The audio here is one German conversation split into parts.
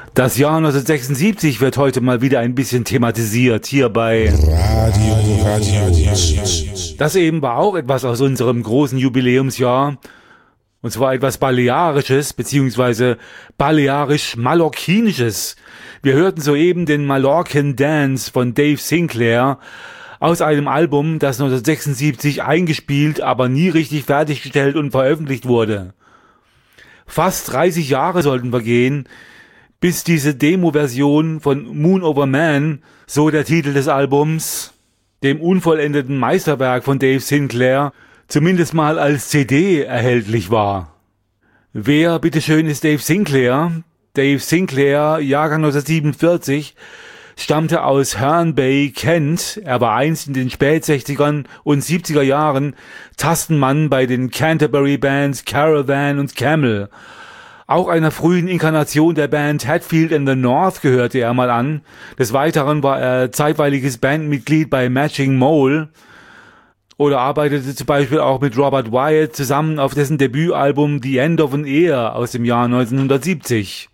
Das Jahr 1976 wird heute mal wieder ein bisschen thematisiert hier bei Radio. Das eben war auch etwas aus unserem großen Jubiläumsjahr. Und zwar etwas Balearisches bzw. Balearisch-Mallorquinisches. Wir hörten soeben den Mallorcan Dance von Dave Sinclair aus einem Album, das 1976 eingespielt, aber nie richtig fertiggestellt und veröffentlicht wurde. Fast 30 Jahre sollten vergehen, bis diese Demo-Version von Moon Over Man, so der Titel des Albums, dem unvollendeten Meisterwerk von Dave Sinclair, zumindest mal als CD erhältlich war. Wer, bitteschön, ist Dave Sinclair? Dave Sinclair, Jahrgang 1947, stammte aus Herne Bay, Kent. Er war einst in den Spät-60ern und 70er Jahren Tastenmann bei den Canterbury Bands Caravan und Camel. Auch einer frühen Inkarnation der Band Hatfield and the North gehörte er mal an. Des Weiteren war er zeitweiliges Bandmitglied bei Matching Mole oder arbeitete zum Beispiel auch mit Robert Wyatt zusammen auf dessen Debütalbum The End of an Era aus dem Jahr 1970.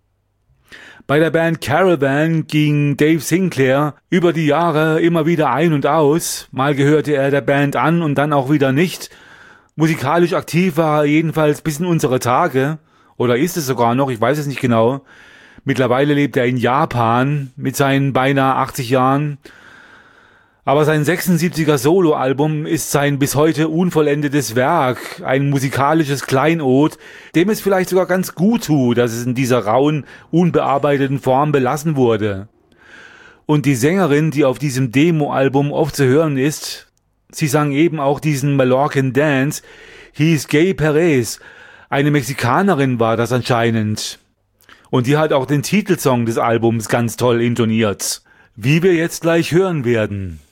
Bei der Band Caravan ging Dave Sinclair über die Jahre immer wieder ein und aus. Mal gehörte er der Band an und dann auch wieder nicht. Musikalisch aktiv war er jedenfalls bis in unsere Tage. Oder ist es sogar noch, ich weiß es nicht genau. Mittlerweile lebt er in Japan mit seinen beinahe 80 Jahren. Aber sein 76er Soloalbum ist sein bis heute unvollendetes Werk, ein musikalisches Kleinod, dem es vielleicht sogar ganz gut tut, dass es in dieser rauen, unbearbeiteten Form belassen wurde. Und die Sängerin, die auf diesem Demo-Album oft zu hören ist, sie sang eben auch diesen Mallorcan Dance, hieß Gay Perez. Eine Mexikanerin war das anscheinend. Und die hat auch den Titelsong des Albums ganz toll intoniert. Wie wir jetzt gleich hören werden.